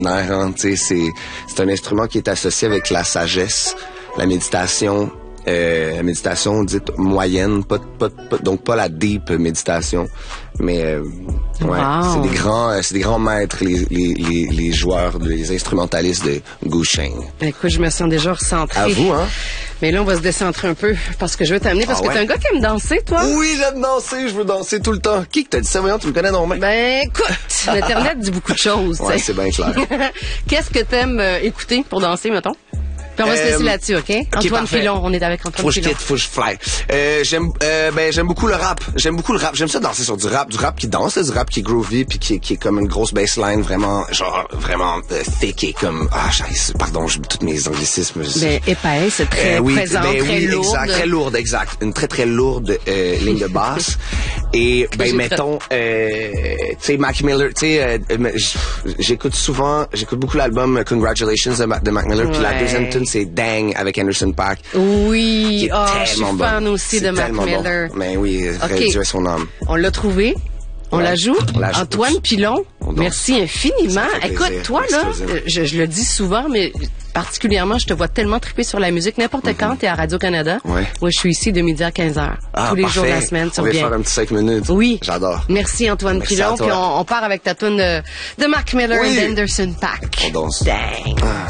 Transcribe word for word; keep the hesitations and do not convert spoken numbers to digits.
Hein, tu sais, c'est c'est un instrument qui est associé avec la sagesse, la méditation, euh, la méditation dite moyenne, pas, pas, pas donc pas la deep méditation, mais euh, ouais, wow. c'est des grands, euh, c'est des grands maîtres, les les les, les joueurs, les instrumentalistes de Gusheng. Écoute, je me sens déjà recentrée. À vous, hein. Mais là, on va se décentrer un peu parce que je veux t'amener parce ah que ouais? t'es un gars qui aime danser, toi. Oui, j'aime danser, je veux danser tout le temps. Qui que t'as dit ça, voyons, tu me connais normalement? Ben, écoute, l'Internet dit beaucoup de choses. Ouais, c'est bien clair. Qu'est-ce que t'aimes euh, écouter pour danser, mettons? Puis on va euh, se laisser là-dessus, OK? okay Antoine parfait. Pilon, on est avec Antoine faut Pilon. Faut que je quitte, faut que je fly. Euh, j'aime, euh, ben, j'aime beaucoup le rap. J'aime beaucoup le rap. J'aime ça danser sur du rap. Du rap qui danse, là, du rap qui est groovy puis qui, qui est comme une grosse bassline vraiment, genre, vraiment euh, thick et comme, ah, pardon, j'ai tous mes anglicismes. Ben, épaisse, c'est très euh, oui, présent, ben, très oui, lourde. Exact, très lourde, exact. Une très, très lourde euh, ligne de basse. Et, ben, mettons, euh, tu sais, Mac Miller, tu sais, euh, j'écoute souvent, j'écoute beaucoup l'album Congratulations de, de Mac Miller, ouais. Puis la deuxième tune, c'est Dang avec Anderson .Paak. Oui, oh, je suis fan bon. aussi c'est de Mac Miller. Bon. Mais oui, okay. Dieu son âme. On l'a trouvé. On ouais, la joue. On la joue. Antoine Pilon, merci infiniment. Écoute, toi, là, je, je le dis souvent, mais particulièrement, je te vois tellement triper sur la musique. N'importe mm-hmm. quand, t'es à Radio-Canada. Ouais. Moi, je suis ici de midi à quinze heures. Ah, tous les parfait. jours de la semaine. On va faire un petit cinq minutes. Oui. J'adore. Merci, Antoine merci Pilon. Puis on, on part avec ta tune de, de Mac Miller oui. et d'Anderson .Paak. On danse. Dang. Ah.